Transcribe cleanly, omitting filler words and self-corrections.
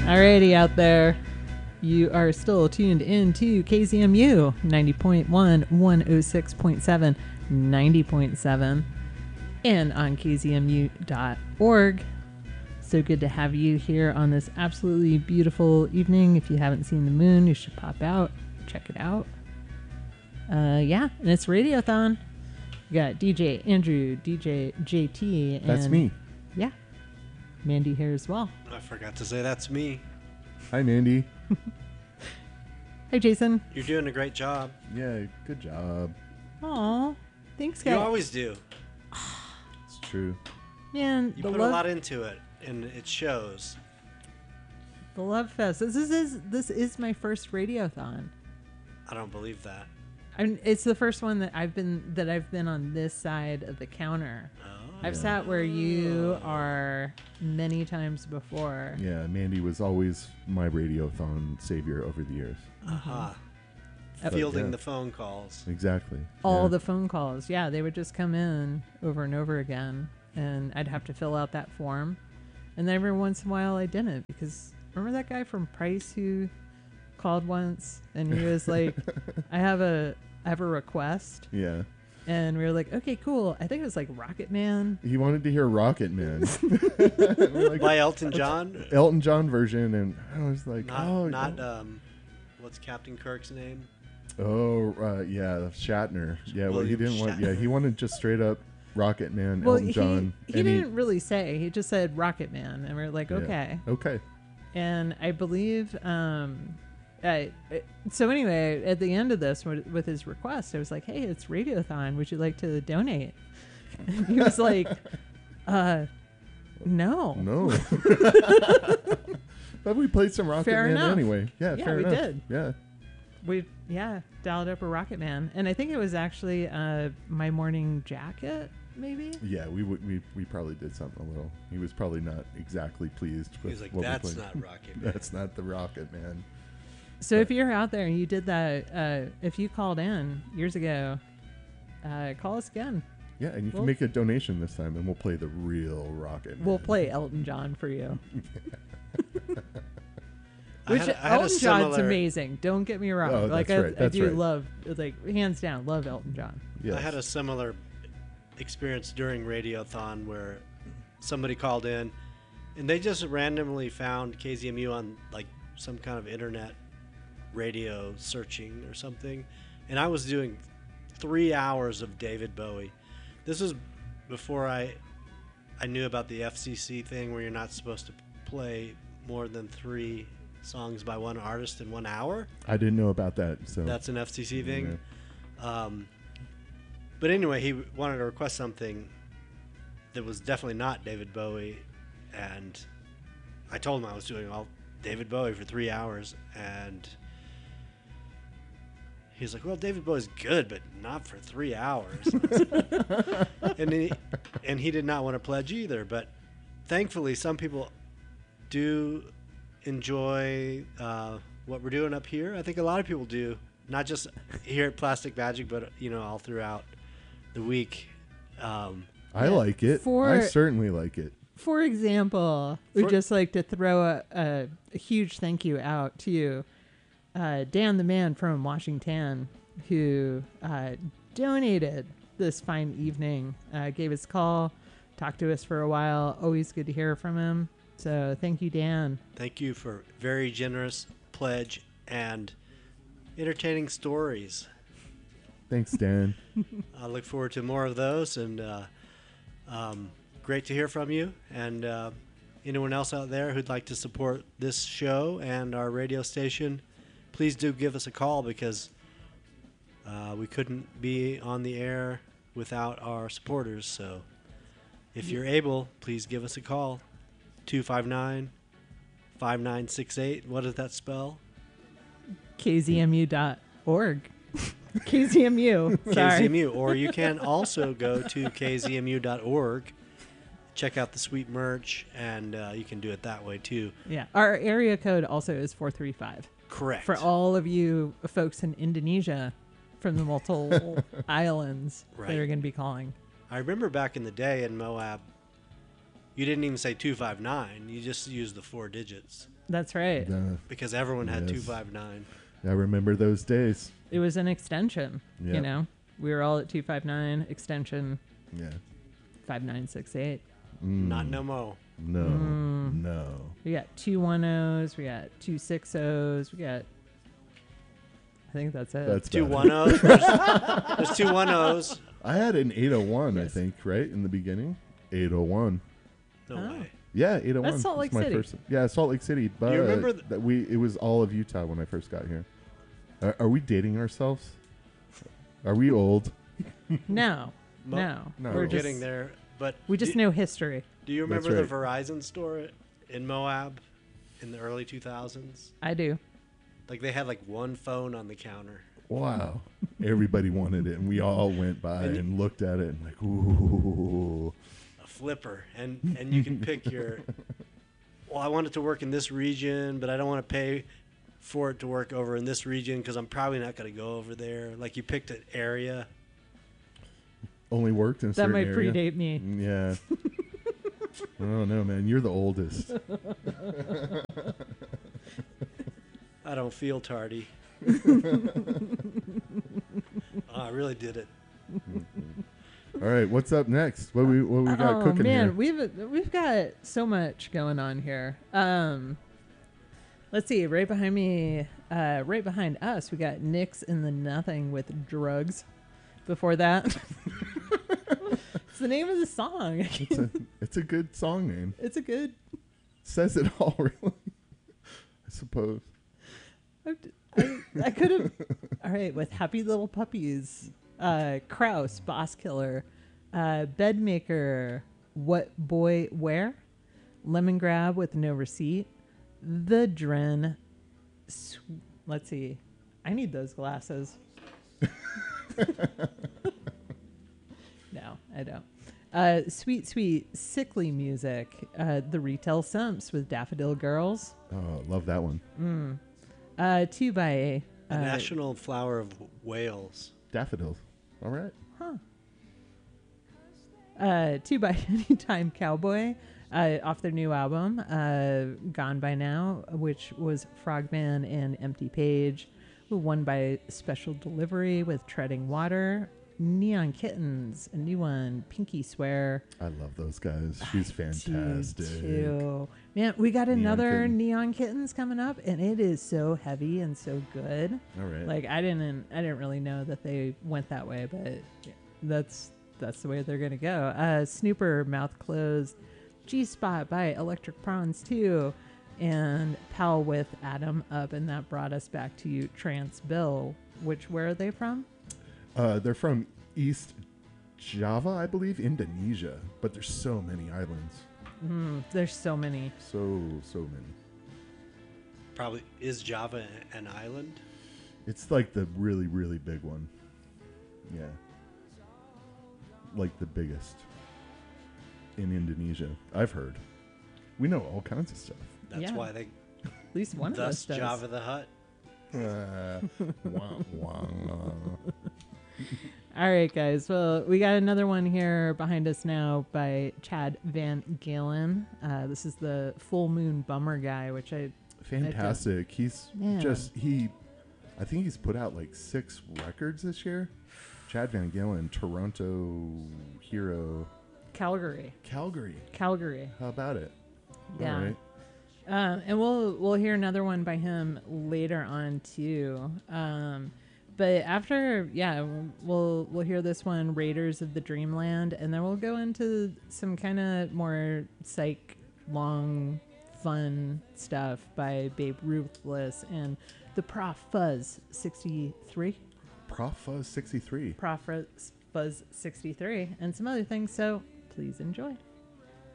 Alrighty out there. You are still tuned in to KZMU 90.1, 106.7, 90.7, and on kzmu.org. So good to have you here on this absolutely beautiful evening. If you haven't seen the moon, you should pop out, check it out. Yeah, and it's Radiothon. You got DJ Andrew, DJ JT, and That's me. Yeah, Mandy here as well. I forgot to say that's me. Hi, Mandy. Hey, Jason. You're doing a great job. Yeah, good job. Aw, thanks, guys. You always do. It's true. Man, You the put love, a lot into it, and it shows. the Love Fest. This is my first Radiothon. I don't believe that. It's the first one that I've been on this side of the counter. Oh. I've sat where you are many times before. Yeah, Mandy was always my radiothon savior over the years. Aha. But, Fielding yeah. the phone calls. Exactly. All yeah. the phone calls. Yeah, they would just come in over and over again, and I'd have to fill out that form. And then every once in a while I didn't, because remember that guy from Price who called once and he was like, I have a request. Yeah. And we were like, okay, cool. I think it was like Rocket Man. He wanted to hear Rocket Man. We're like, By Elton John? Elton John version, and I was like, Not what's Captain Kirk's name? yeah, Shatner. Yeah, well, he William didn't want. Shatner. Yeah, he wanted just straight up Rocket Man, Well, Elton John. he and didn't really say. He just said Rocket Man. And we were like, Yeah. okay. Okay. And I believe, so anyway, at the end of this, with his request, I was like, hey, it's Radiothon. Would you like to donate? And he was like, no. No. But we played some Rocket Fair Man enough. anyway. Yeah, Yeah, fair we enough. did. Yeah. We dialed up a Rocket Man. And I think it was actually My Morning Jacket, maybe? Yeah, we probably did something a little. He was probably not exactly pleased with He's like, what that's we played. not Rocket Man. That's not the Rocket Man. So if you're out there and you did that, if you called in years ago, call us again. Yeah, and you Well- can make a donation this time, and we'll play the real Rocket Man. We'll play Elton John for you. I Which had a Elton John's similar- amazing. Don't get me wrong. Oh, like that's I, right, I that's do right. love, like hands down, love Elton John. Yes. I had a similar experience during Radiothon where somebody called in and they just randomly found KZMU on like some kind of internet radio searching or something. And I was doing 3 hours of David Bowie. This was before I knew about the FCC thing where you're not supposed to play more than 3 songs by one artist in 1 hour. I didn't know about that. So That's an FCC thing. But anyway, he wanted to request something that was definitely not David Bowie, and I told him I was doing all David Bowie for 3 hours, and he's like, "Well, David Bowie's good, but not for 3 hours." and he did not want to pledge either. But thankfully, some people do enjoy what we're doing up here. I think a lot of people do, not just here at Plastic Magic, but all throughout the week. I like it. I certainly like it. For example, we'd just like to throw a huge thank you out to Dan the Man from Washington, who donated this fine evening, gave us a call, talked to us for a while. Always good to hear from him. So thank you, Dan. Thank you for very generous pledge and entertaining stories. Thanks, Dan. I look forward to more of those, and great to hear from you. And anyone else out there who'd like to support this show and our radio station, please do give us a call, because we couldn't be on the air without our supporters. So if you're able, please give us a call. 259-5968. What does that spell? KZMU.org. KZMU. Sorry. KZMU. Or you can also go to kzmu.org, check out the sweet merch, and you can do it that way too. Yeah. Our area code also is 435. Correct. For all of you folks in Indonesia from the multiple islands that Right. are going to be calling. I remember back in the day in Moab, you didn't even say 259. You just used the 4 digits That's right. because everyone had Yes. 259. I remember those days. It was an extension. Yeah. You know, we were all at 259 extension Yeah. 5968. Not no mo. No. No. We got 210s. We got 260s. We got. I think that's it. That's 2 bad. 10s. There's 2 10s. I had an 801, I Yes. think, right in the beginning. 801. No Oh. way. Yeah, 801. That's Salt Lake my City. First, yeah, Salt Lake City. But remember it was all of Utah when I first got here. Are we dating ourselves? Are we old? No. Mo- No. No. We're We're just, getting there. But we just know history. do you That's remember the right. Verizon store in Moab in the early 2000s? I do. Like they had like one phone on the counter. Wow. Everybody wanted it, and we all went by And- and looked at it and like, ooh. A flipper, and you can pick your. Well, I want it to work in this region, but I don't want to pay for it to work over in this region because I'm probably not going to go over there. Like you picked an area. Only worked in a That certain might area. predate me. Yeah. I don't know, man. You're the oldest. I don't feel tardy. I really did it. All right, what's up next? What we got Oh cooking man, here? we've got so much going on here. Let's see. Right behind me, right behind us, we got Nick's in the Nothing with Drugs. Before that, it's the name of the song. It's a good song name. It's a good. Says it all, really. I suppose. I could have. All right, with Happy Little Puppies, Kraus, Boss Killer, Bedmaker, What Boy Where, Lemon Grab with No Receipt, The Dren. Let's see. I need those glasses. No, I don't. Sweet, sweet, sickly music. The Retail Simps with Daffodil Girls. Oh, love that one. 2 by The national flower of Wales. Daffodils. All right. 2 by Anytime Cowboy off their new album, Gone By Now, which was Frogman and Empty Page. 1 by Special Delivery with Treading Water. Neon Kittens, a new one, Pinky Swear. I love those guys. She's fantastic. Too. Man, we got another Kitten. Neon Kittens coming up, and it is so heavy and so good. All right. Like I didn't really know that they went that way, but yeah, that's the way they're gonna go. Snooper, Mouth Closed, G-Spot by Electric Prawns 2, and Pal with Adam Up, and that brought us back to Trance Bill. Where are they from? They're from East Java, I believe, Indonesia. But there's so many islands. There's so many. So many. Probably is Java an island? It's like the really, really big one. Yeah. Like the biggest in Indonesia. I've heard. We know all kinds of stuff. That's Yeah. why they. At least one of us Thus, does. Java the Hutt. Wah, wah. All right, guys. Well, we got another one here behind us now by Chad Van Galen. This is the Full Moon Bummer guy, which Fantastic. He's Yeah. I think he's put out like 6 records this year. Chad Van Galen, Toronto hero. Calgary. Calgary. How about it? Yeah. All right. And we'll hear another one by him later on too. But after, we'll hear this one, Raiders of the Dreamland, and then we'll go into some kind of more psych, long, fun stuff by Babe Ruthless and the Prof Fuzz 63. Prof Fuzz 63. Prof Fuzz 63, and some other things. So please enjoy.